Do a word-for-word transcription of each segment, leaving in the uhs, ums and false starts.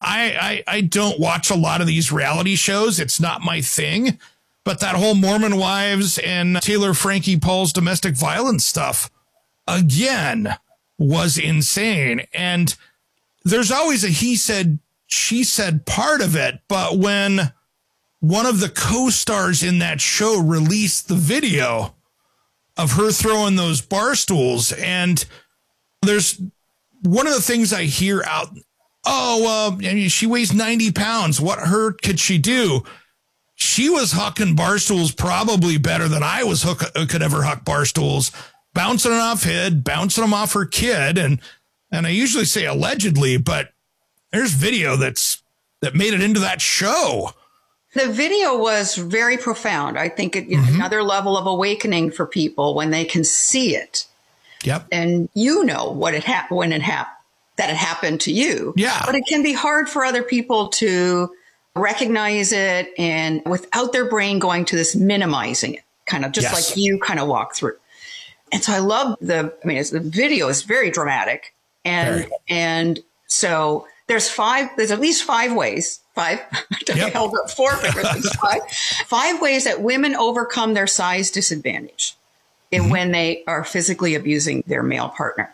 I, I, I don't watch a lot of these reality shows. It's not my thing. But that whole Mormon Wives and Taylor Frankie Paul's domestic violence stuff, again, was insane. And there's always a he said, she said part of it. But when one of the co-stars in that show released the video of her throwing those bar stools, and there's one of the things I hear out, oh, uh, she weighs ninety pounds. What hurt could she do? She was hucking bar stools probably better than I was hook, could ever huck bar stools, bouncing them off Hid, bouncing them off her kid. And, and I usually say allegedly, but there's video that's, that made it into that show. The video was very profound. I think it, mm-hmm. another level of awakening for people when they can see it. Yep. And you know what it happened when it happened, that it happened to you. Yeah. But it can be hard for other people to recognize it, and without their brain going to this minimizing it, kind of just yes. like you kind of walk through. And so I love the, I mean, it's, the video is very dramatic. And, very. and so there's five, there's at least five ways, five, yep. I held up four fingers, five, five ways that women overcome their size disadvantage in mm-hmm. when they are physically abusing their male partner.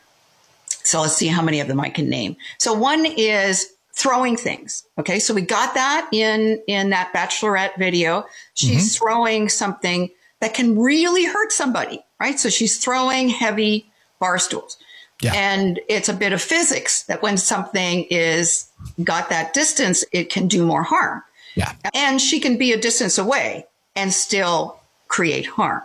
So let's see how many of them I can name. So one is throwing things. Okay. So we got that in, in that Bachelorette video. She's mm-hmm. throwing something that can really hurt somebody, right? So she's throwing heavy bar stools. Yeah. And it's a bit of physics that when something is got that distance, it can do more harm. Yeah. And she can be a distance away and still create harm.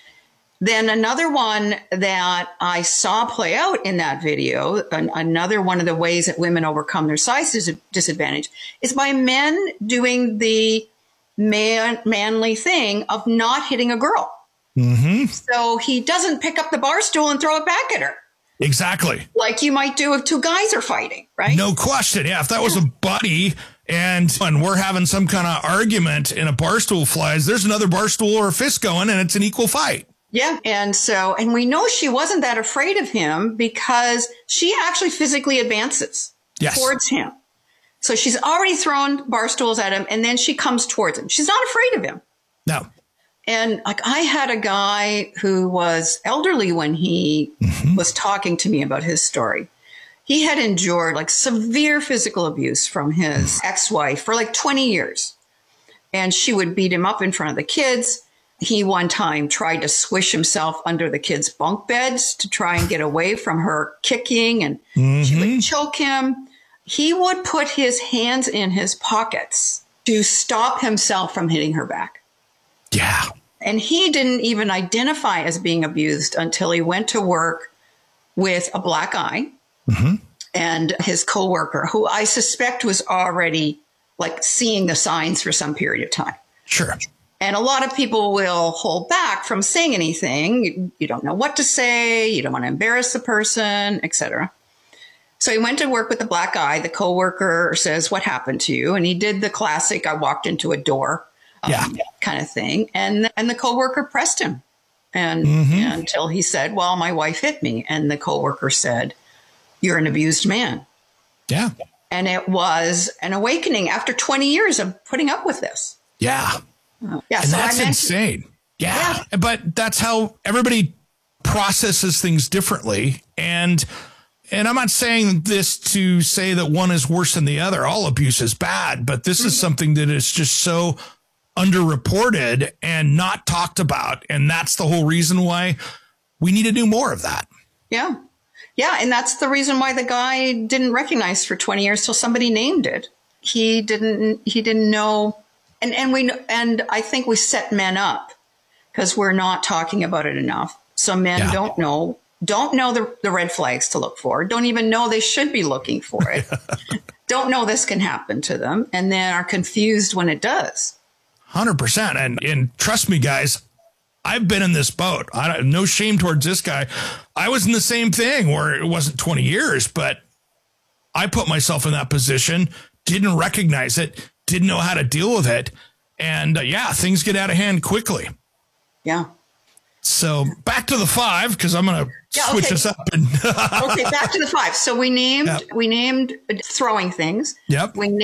Then another one that I saw play out in that video, an, another one of the ways that women overcome their size dis- disadvantage is by men doing the man, manly thing of not hitting a girl. Mm-hmm. So he doesn't pick up the bar stool and throw it back at her. Exactly. Like you might do if two guys are fighting, right? No question. Yeah. If that was a buddy and, and we're having some kind of argument and a bar stool flies, there's another bar stool or a fist going and it's an equal fight. Yeah. And so, and we know she wasn't that afraid of him because she actually physically advances yes. towards him. So she's already thrown bar stools at him and then she comes towards him. She's not afraid of him. No. And like I had a guy who was elderly when he mm-hmm. was talking to me about his story. He had endured like severe physical abuse from his mm-hmm. ex-wife for like twenty years. And she would beat him up in front of the kids. He one time tried to squish himself under the kids' bunk beds to try and get away from her kicking, and mm-hmm. she would choke him. He would put his hands in his pockets to stop himself from hitting her back. Yeah. And he didn't even identify as being abused until he went to work with a black eye mm-hmm. and his coworker, who I suspect was already like seeing the signs for some period of time. Sure. And a lot of people will hold back from saying anything. You, you don't know what to say. You don't want to embarrass the person, et cetera. So he went to work with the black eye. The coworker says, "What happened to you?" And he did the classic, "I walked into a door," um, yeah. kind of thing. And and the coworker pressed him, and mm-hmm. until he said, "Well, my wife hit me," and the coworker said, "You're an abused man." Yeah. And it was an awakening after twenty years of putting up with this. Yeah. Uh, yeah, and so that's insane. Yeah. yeah. But that's how everybody processes things differently. And and I'm not saying this to say that one is worse than the other. All abuse is bad. But this mm-hmm. is something that is just so underreported and not talked about. And that's the whole reason why we need to do more of that. Yeah. Yeah. And that's the reason why the guy didn't recognize for twenty years till somebody named it. He didn't he didn't know. And and we and I think we set men up because we're not talking about it enough. So men yeah. don't know, don't know the, the red flags to look for, don't even know they should be looking for it, don't know this can happen to them, and then are confused when it does. one hundred percent. And, and trust me, guys, I've been in this boat. I don't, no shame towards this guy. I was in the same thing where it wasn't twenty years, but I put myself in that position, didn't recognize it, didn't know how to deal with it. And uh, yeah, things get out of hand quickly. Yeah. So back to the five, because I'm going to yeah, switch okay. this up. And okay, back to the five. So we named, yep. we named throwing things. Yep. We